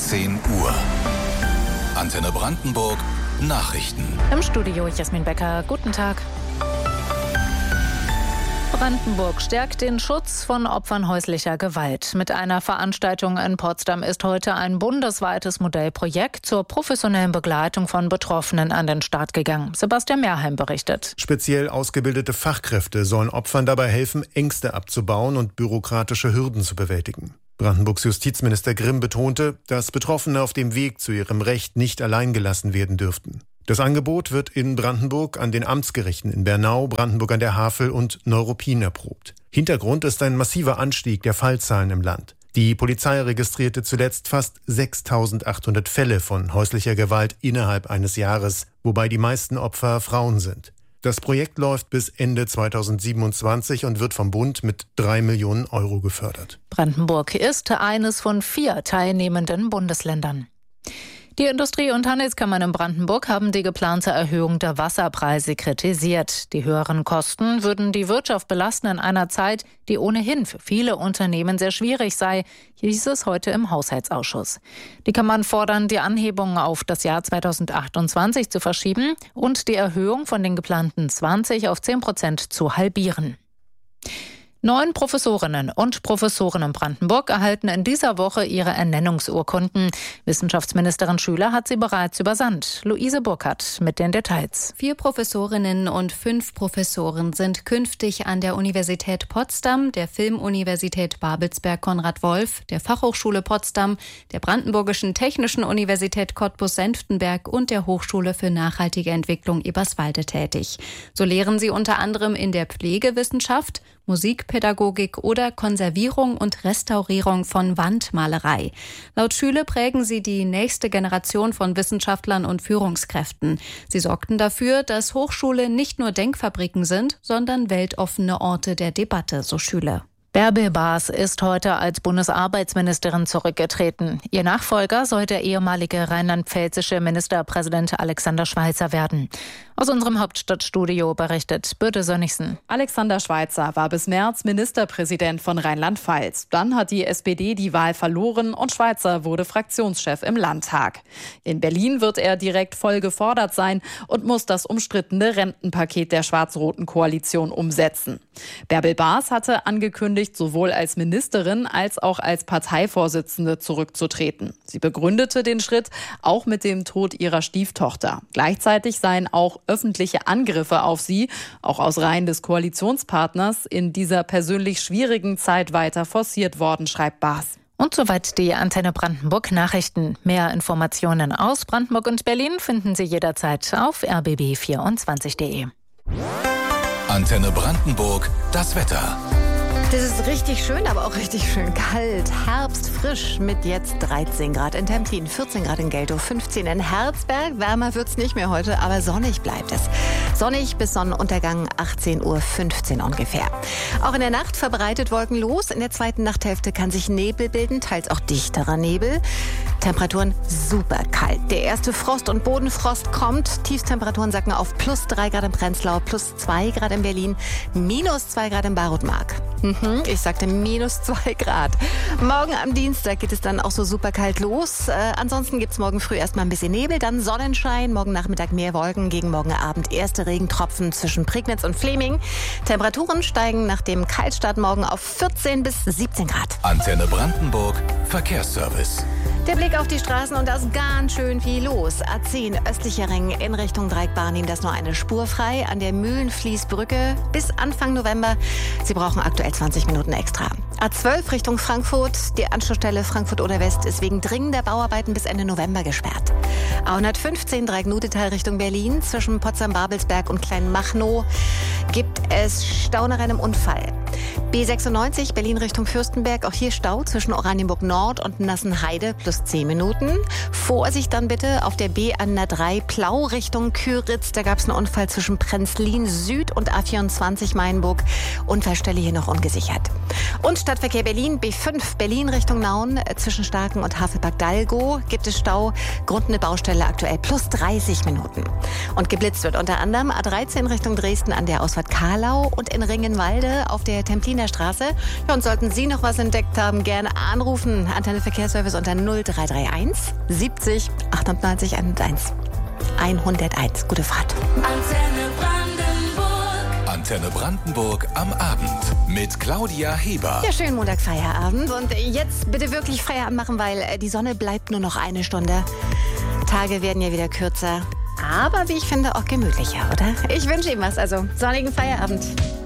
18 Uhr. Antenne Brandenburg Nachrichten. Im Studio Jasmin Becker. Guten Tag. Brandenburg stärkt den Schutz von Opfern häuslicher Gewalt. Mit einer Veranstaltung in Potsdam ist heute ein bundesweites Modellprojekt zur professionellen Begleitung von Betroffenen an den Start gegangen. Sebastian Mehrheim berichtet. Speziell ausgebildete Fachkräfte sollen Opfern dabei helfen, Ängste abzubauen und bürokratische Hürden zu bewältigen. Brandenburgs Justizminister Grimm betonte, dass Betroffene auf dem Weg zu ihrem Recht nicht allein gelassen werden dürften. Das Angebot wird in Brandenburg an den Amtsgerichten in Bernau, Brandenburg an der Havel und Neuruppin erprobt. Hintergrund ist ein massiver Anstieg der Fallzahlen im Land. Die Polizei registrierte zuletzt fast 6.800 Fälle von häuslicher Gewalt innerhalb eines Jahres, wobei die meisten Opfer Frauen sind. Das Projekt läuft bis Ende 2027 und wird vom Bund mit 3 Millionen Euro gefördert. Brandenburg ist eines von 4 teilnehmenden Bundesländern. Die Industrie- und Handelskammern in Brandenburg haben die geplante Erhöhung der Wasserpreise kritisiert. Die höheren Kosten würden die Wirtschaft belasten in einer Zeit, die ohnehin für viele Unternehmen sehr schwierig sei, hieß es heute im Haushaltsausschuss. Die Kammern fordern, die Anhebung auf das Jahr 2028 zu verschieben und die Erhöhung von den geplanten 20 auf 10% zu halbieren. 9 Professorinnen und Professoren in Brandenburg erhalten in dieser Woche ihre Ernennungsurkunden. Wissenschaftsministerin Schüler hat sie bereits übersandt. Luise Burkhardt mit den Details. 4 Professorinnen und 5 Professoren sind künftig an der Universität Potsdam, der Filmuniversität Babelsberg Konrad Wolf, der Fachhochschule Potsdam, der Brandenburgischen Technischen Universität Cottbus-Senftenberg und der Hochschule für nachhaltige Entwicklung Eberswalde tätig. So lehren sie unter anderem in der Pflegewissenschaft, Musikpädagogik oder Konservierung und Restaurierung von Wandmalerei. Laut Schüle prägen sie die nächste Generation von Wissenschaftlern und Führungskräften. Sie sorgten dafür, dass Hochschulen nicht nur Denkfabriken sind, sondern weltoffene Orte der Debatte, so Schüle. Bärbel Baas ist heute als Bundesarbeitsministerin zurückgetreten. Ihr Nachfolger soll der ehemalige rheinland-pfälzische Ministerpräsident Alexander Schweitzer werden. Aus unserem Hauptstadtstudio berichtet Birte Sönnigsen. Alexander Schweitzer war bis März Ministerpräsident von Rheinland-Pfalz. Dann hat die SPD die Wahl verloren und Schweitzer wurde Fraktionschef im Landtag. In Berlin wird er direkt voll gefordert sein und muss das umstrittene Rentenpaket der schwarz-roten Koalition umsetzen. Bärbel Baas hatte angekündigt, sowohl als Ministerin als auch als Parteivorsitzende zurückzutreten. Sie begründete den Schritt auch mit dem Tod ihrer Stieftochter. Gleichzeitig seien auch öffentliche Angriffe auf sie, auch aus Reihen des Koalitionspartners, in dieser persönlich schwierigen Zeit weiter forciert worden, schreibt Baas. Und soweit die Antenne Brandenburg Nachrichten. Mehr Informationen aus Brandenburg und Berlin finden Sie jederzeit auf rbb24.de. Antenne Brandenburg, das Wetter. Das ist richtig schön, aber auch richtig schön kalt. Herbstfrisch mit jetzt 13 Grad in Templin, 14 Grad in Geltow, 15 in Herzberg. Wärmer wird's nicht mehr heute, aber sonnig bleibt es. Sonnig bis Sonnenuntergang 18:15 Uhr ungefähr. Auch in der Nacht verbreitet wolkenlos. In der zweiten Nachthälfte kann sich Nebel bilden, teils auch dichterer Nebel. Temperaturen super kalt. Der erste Frost- und Bodenfrost kommt. Tiefstemperaturen sacken auf +3 Grad in Prenzlau, +2 Grad in Berlin, -2 Grad in Barutmark. Ich sagte -2 Grad. Morgen am Dienstag geht es dann auch so super kalt los. Ansonsten gibt's morgen früh erstmal ein bisschen Nebel, dann Sonnenschein. Morgen Nachmittag mehr Wolken, gegen morgen Abend erste Regentropfen zwischen Prignitz und Fleming. Temperaturen steigen nach dem Kaltstart morgen auf 14 bis 17 Grad. Antenne Brandenburg Verkehrsservice. Der Blick auf die Straßen und da ist ganz schön viel los. A10 östlicher Ring in Richtung Dreieck-Barnim, da ist nur eine Spur frei an der Mühlenfließbrücke bis Anfang November. Sie brauchen aktuell 20 Minuten extra. A12 Richtung Frankfurt, die Anschlussstelle Frankfurt-Oder-West ist wegen dringender Bauarbeiten bis Ende November gesperrt. A115 Dreieck-Nudetal Richtung Berlin zwischen Potsdam-Babelsberg und Kleinmachnow gibt es Stau nach einem Unfall. B96 Berlin Richtung Fürstenberg, auch hier Stau zwischen Oranienburg Nord und Nassenheide +10 Minuten. Vorsicht dann bitte auf der B103 Plau Richtung Küritz, da gab es einen Unfall zwischen Prenzlin Süd und A24 Mainburg. Unfallstelle hier noch ungesichert. Und Stadtverkehr Berlin, B5 Berlin Richtung Nauen, zwischen Starken und Havelberg-Dalgo gibt es Stau, Grund eine Baustelle aktuell +30 Minuten. Und geblitzt wird unter anderem A13 Richtung Dresden an der Ausfahrt Karlau und in Ringenwalde auf der Templiner der Straße. Ja, und sollten Sie noch was entdeckt haben, gerne anrufen. Antenne Verkehrsservice unter 0331 70 98 101. 101. Gute Fahrt. Antenne Brandenburg am Abend mit Claudia Heber. Ja, schönen Montagfeierabend. Und jetzt bitte wirklich Feierabend machen, weil die Sonne bleibt nur noch eine Stunde. Tage werden ja wieder kürzer. Aber wie ich finde, auch gemütlicher, oder? Ich wünsche Ihnen was, also sonnigen Feierabend.